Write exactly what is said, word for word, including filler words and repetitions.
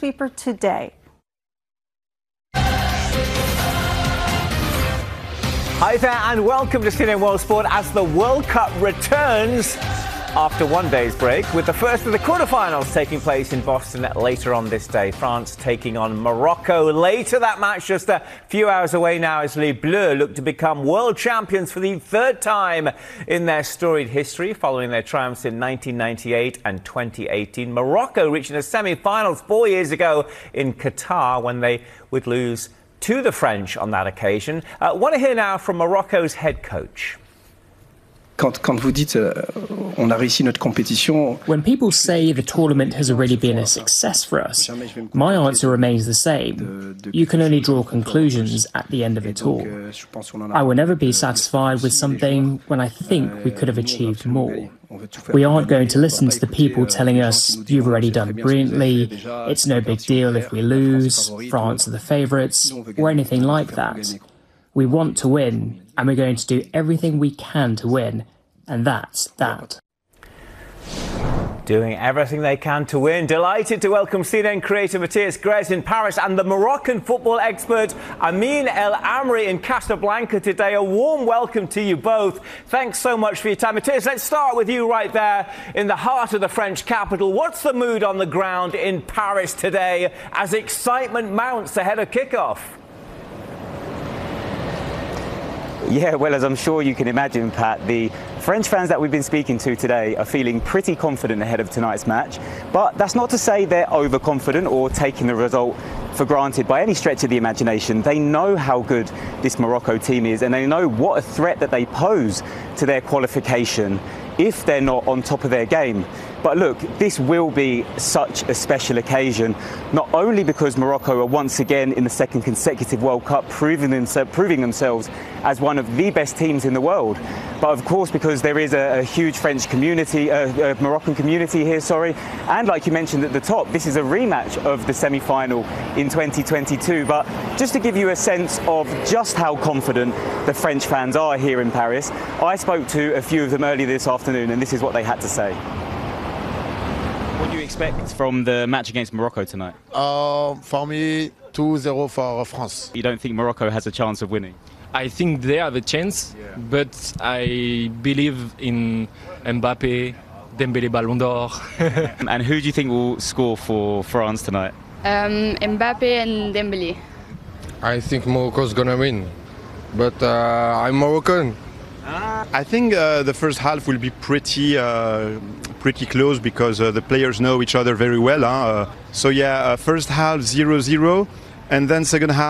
sweeper today. Hi there and welcome to C N N World Sport as the World Cup returns after one day's break, with the first of the quarterfinals taking place in Boston later on this day. France taking on Morocco later. That match just a few hours away now as Les Bleus look to become world champions for the third time in their storied history following their triumphs in nineteen ninety-eight and twenty eighteen. Morocco reaching the semi-finals four years ago in Qatar when they would lose to the French on that occasion. I uh, want to hear now from Morocco's head coach. Quand, quand vous dites euh, on a réussi notre compétition. When people say the tournament has already been a success for us, my answer remains the same. You can only draw conclusions at the end of it all. I will never be satisfied with something when I think we could have achieved more. We aren't going to listen to the people telling us, you've already done brilliantly, it's no big deal if we lose, France are the favourites, or anything like that. We want to win, and we're going to do everything we can to win, and that's that. Doing everything they can to win. Delighted to welcome C N N creator Matthias Grez in Paris and the Moroccan football expert Amin El Amri in Casablanca today. A warm welcome to you both. Thanks so much for your time. Matthias, let's start with you right there in the heart of the French capital. What's the mood on the ground in Paris today as excitement mounts ahead of kickoff? Yeah, well, as I'm sure you can imagine, Pat, the French fans that we've been speaking to today are feeling pretty confident ahead of tonight's match. But that's not to say they're overconfident or taking the result for granted by any stretch of the imagination. They know how good this Morocco team is, and they know what a threat that they pose to their qualification if they're not on top of their game. But look, this will be such a special occasion, not only because Morocco are once again in the second consecutive World Cup, proving, them, proving themselves as one of the best teams in the world, but of course because there is a, a huge French community, a, a Moroccan community here, sorry, and like you mentioned at the top, this is a rematch of the semi-final in twenty twenty-two. But just to give you a sense of just how confident the French fans are here in Paris, I spoke to a few of them earlier this afternoon, and this is what they had to say. What do you expect from the match against Morocco tonight? Uh, for me, two zero for France. You don't think Morocco has a chance of winning? I think they have a chance, yeah. But I believe in Mbappe, Dembélé Ballon d'Or. And who do you think will score for France tonight? Um, Mbappe and Dembélé. I think Morocco's gonna win, but uh, I'm Moroccan. Ah. I think uh, the first half will be pretty uh, pretty close because uh, the players know each other very well. Huh? Uh, so yeah, uh, first half zero zero, and then second half